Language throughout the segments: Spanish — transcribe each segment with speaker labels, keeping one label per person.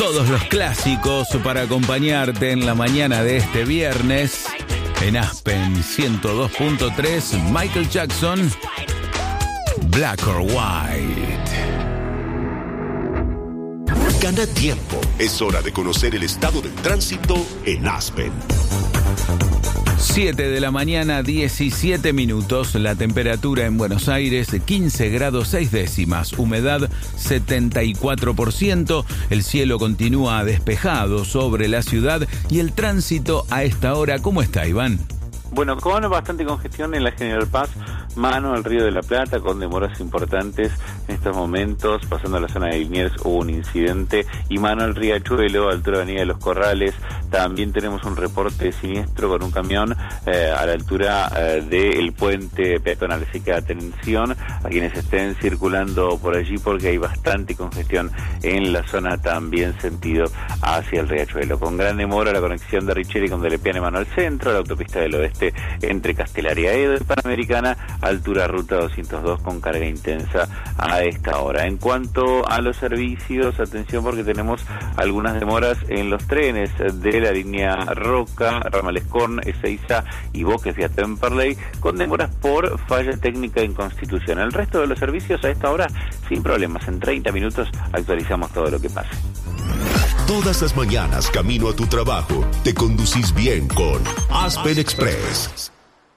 Speaker 1: Todos los clásicos para acompañarte en la mañana de este viernes. En Aspen 102.3, Michael Jackson, Black or White.
Speaker 2: Gana tiempo. Es hora de conocer el estado del tránsito en Aspen.
Speaker 1: 7 de la mañana, 17 minutos. La temperatura en Buenos Aires, 15 grados 6 décimas. Humedad, 74%. El cielo continúa despejado sobre la ciudad. Y el tránsito a esta hora, ¿cómo está, Iván?
Speaker 3: Bueno, con bastante congestión en la General Paz, mano al Río de la Plata, con demoras importantes en estos momentos. Pasando a la zona de Liniers hubo un incidente, y mano al Riachuelo, altura de Avenida de los Corrales. También tenemos un reporte siniestro con un camión a la altura del puente peatonal. Así que atención a quienes estén circulando por allí, porque hay bastante congestión en la zona, también sentido hacia el Riachuelo. Con gran demora la conexión de Richeri con Delepiane mano al centro, la autopista del oeste entre Castelaria Edo y Panamericana, altura ruta 202 con carga intensa a esta hora. En cuanto a los servicios, atención porque tenemos algunas demoras en los trenes de la línea Roca, Ramal Escorn, Ezeiza y Boques vía Temperley, con demoras por falla técnica en Constitución. El resto de los servicios a esta hora sin problemas. En 30 minutos actualizamos todo lo que pase.
Speaker 2: Todas las mañanas, camino a tu trabajo, te conducís bien con Aspen Express.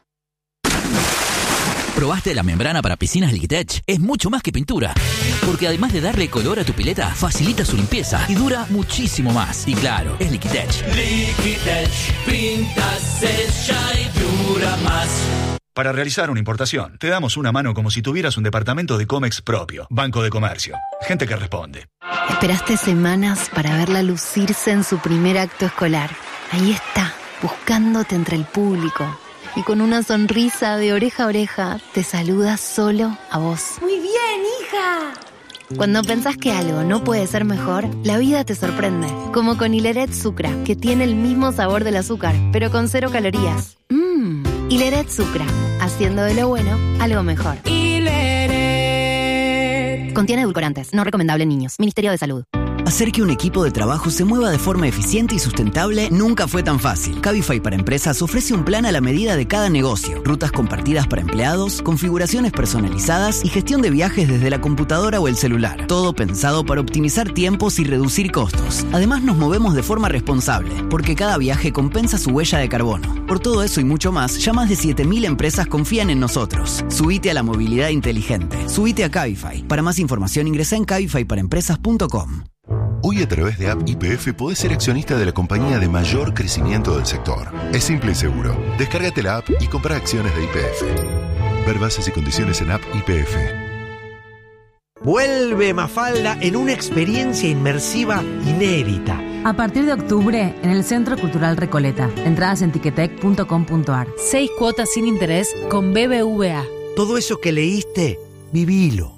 Speaker 4: ¿Probaste la membrana para piscinas Liquitech? Es mucho más que pintura, porque además de darle color a tu pileta, facilita su limpieza y dura muchísimo más. Y claro, es Liquitech.
Speaker 5: Liquitech, pinta, sella y dura más.
Speaker 6: Para realizar una importación, te damos una mano como si tuvieras un departamento de Comex propio. Banco de Comercio. Gente que responde.
Speaker 7: Esperaste semanas para verla lucirse en su primer acto escolar. Ahí está, buscándote entre el público. Y con una sonrisa de oreja a oreja, te saluda solo a vos.
Speaker 8: ¡Muy bien, hija!
Speaker 7: Cuando pensás que algo no puede ser mejor, la vida te sorprende. Como con Hileret Sucra, que tiene el mismo sabor del azúcar, pero con 0 calorías. Hileret Sucra, haciendo de lo bueno algo mejor.
Speaker 8: Hileret.
Speaker 7: Contiene edulcorantes, no recomendable en niños. Ministerio de Salud.
Speaker 9: Hacer que un equipo de trabajo se mueva de forma eficiente y sustentable nunca fue tan fácil. Cabify para Empresas ofrece un plan a la medida de cada negocio. Rutas compartidas para empleados, configuraciones personalizadas y gestión de viajes desde la computadora o el celular. Todo pensado para optimizar tiempos y reducir costos. Además nos movemos de forma responsable, porque cada viaje compensa su huella de carbono. Por todo eso y mucho más, ya más de 7.000 empresas confían en nosotros. Subite a la movilidad inteligente. Subite a Cabify. Para más información ingresa en cabifyparaempresas.com.
Speaker 2: Hoy a través de App YPF podés ser accionista de la compañía de mayor crecimiento del sector. Es simple y seguro. Descárgate la app y compra acciones de YPF. Ver bases y condiciones en App YPF.
Speaker 10: Vuelve Mafalda en una experiencia inmersiva inédita.
Speaker 11: A partir de octubre, en el Centro Cultural Recoleta. Entradas en tiquetec.com.ar. 6 cuotas sin interés con BBVA.
Speaker 10: Todo eso que leíste, vivilo.